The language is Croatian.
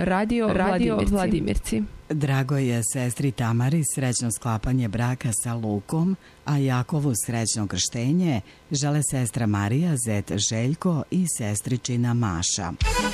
Radio Vladimirci. Drago je sestri Tamari srećno sklapanje braka sa Lukom, a Jakovu srećno krštenje žele sestra Marija, zet Željko i sestričina Maša.